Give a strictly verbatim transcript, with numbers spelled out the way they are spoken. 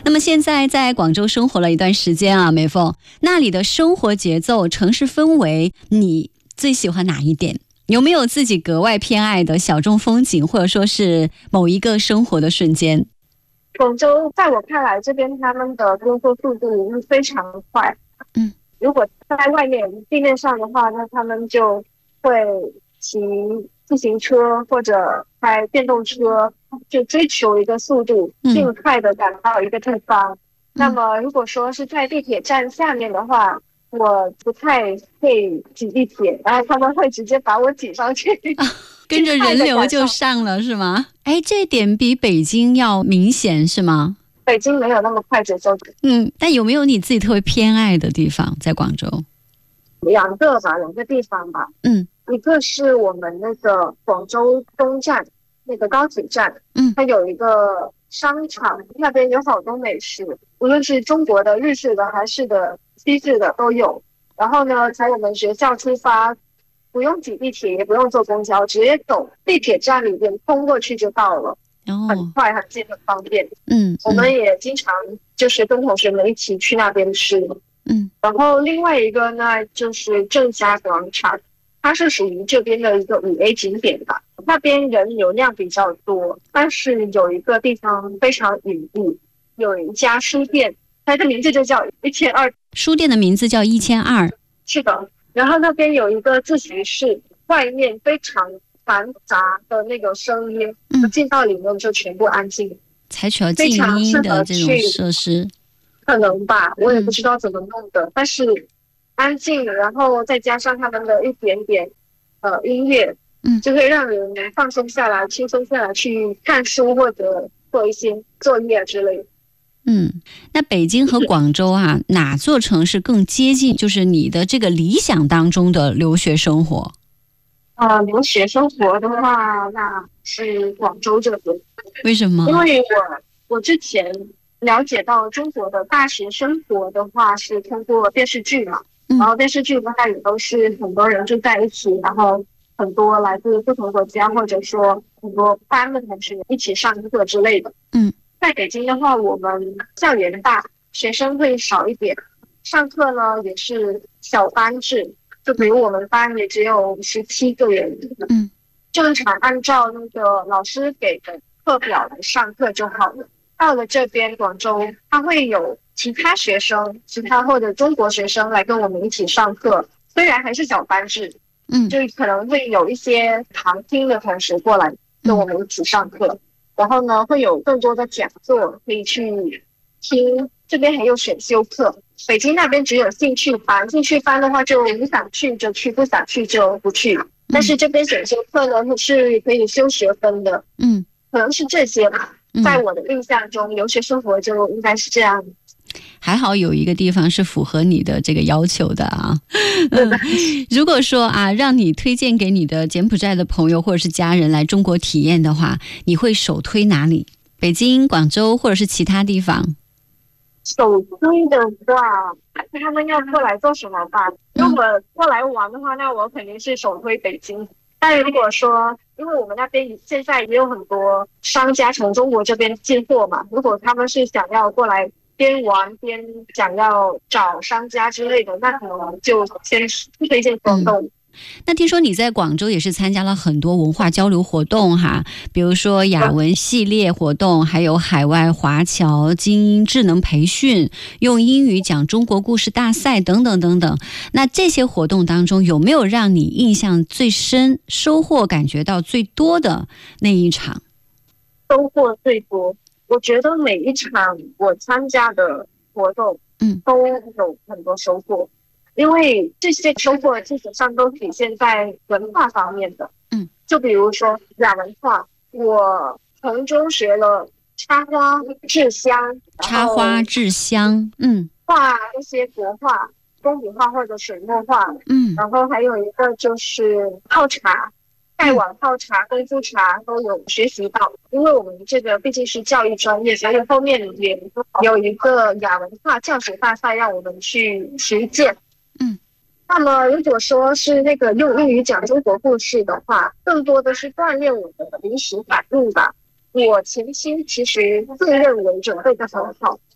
那么现在在广州生活了一段时间啊，美凤，那里的生活节奏、城市氛围，你最喜欢哪一点？有没有自己格外偏爱的小众风景，或者说是某一个生活的瞬间？ 广州在我看来，这边他们的工作速度是非常快。 嗯， 如果在外面地面上的话，那他们就会骑自行车或者开电动车，就追求一个速度，尽快的赶到一个地方。嗯、那么如果说是在地铁站下面的话，我不太会挤地铁，然后他们会直接把我挤上去，啊、 跟着人流就上了是吗？哎，这点比北京要明显是吗？ 北京没有那么快节奏。 嗯，但有没有你自己特别偏爱的地方在广州？ 两个吧，两个地方吧。嗯，一个是我们那个广州东站那个高铁站，嗯，它有一个商场，那边有好多美食，无论是中国的、日式的、韩式的、西式的都有。然后呢，从我们学校出发，不用挤地铁，也不用坐公交，直接走地铁站里边通过去就到了。哦、很快很近很方便。嗯，我们也经常就是跟同学们一起去那边吃。嗯，然后另外一个呢就是正佳广场，它是属于这边的一个五 A 景点吧。那边人流量比较多，但是有一个地方非常隐蔽，有一家书店，它的名字就叫一千二。 书店的名字叫一千二。 是的，然后那边有一个自习室，外面非常繁杂的那个声音，嗯、进到里面就全部安静， 采取了静音的这种设施。 可能吧，我也不知道怎么弄的，嗯、但是安静，然后再加上他们的一点点呃音乐，嗯，就会让人放松下来、轻松下来，去看书或者做一些作业之类的。 嗯，那北京和广州啊，哪座城市更接近就是你的这个理想当中的留学生活？ 呃，留学生活的话，那是广州这边。 为什么？ 因为我我之前了解到中国的大学生活的话是通过电视剧嘛，嗯、然后电视剧的话也都是很多人住在一起，然后很多来自不同国家或者说很多班的同学一起上课之类的。嗯，在北京的话，我们校园大，学生会少一点，上课呢也是小班制，就比如我们班也只有十七个人，嗯，正常按照那个老师给的课表来上课就好了。到了这边广州，他会有其他学生，其他或者中国学生来跟我们一起上课，虽然还是小班制，嗯，就可能会有一些旁听的同学过来跟我们一起上课，嗯、然后呢会有更多的讲座可以去听。这边还有选修课，北京那边只有兴趣班，兴趣班的话就你想去就去，不想去就不去。但是这边选修课呢是可以修学分的，嗯，可能是这些吧。在我的印象中，留学生活就应该是这样。 还好有一个地方是符合你的这个要求的啊。嗯，如果说啊，让你推荐给你的柬埔寨的朋友或者是家人来中国体验的话，你会首推哪里？北京、广州或者是其他地方？ 首推的话，他们要过来做什么吧？如果过来玩的话，那我肯定是首推北京。但如果说，因为我们那边现在也有很多商家从中国这边进货嘛，如果他们是想要过来边玩边想要找商家之类的，那可能就先推荐广东。嗯， 那听说你在广州也是参加了很多文化交流活动哈，比如说雅文系列活动，还有海外华侨精英智能培训，用英语讲中国故事大赛等等等等。那这些活动当中，有没有让你印象最深、收获感觉到最多的那一场？ 收获最多，我觉得每一场我参加的活动，嗯，都有很多收获。因为这些收获基本上都体现在文化方面的，嗯，就比如说雅文化，我从中学了插花、制香， 插花、制香，嗯， 画一些国画、工笔画或者水墨画，嗯，然后还有一个就是泡茶，盖碗泡茶、功夫茶都有学习到，因为我们这个毕竟是教育专业，所以后面也有一个雅文化教学大赛让我们去实践。嗯，那么如果说是那个用英语讲中国故事的话，更多的是锻炼我的临时反应吧。我前期其实自认为准备的很好，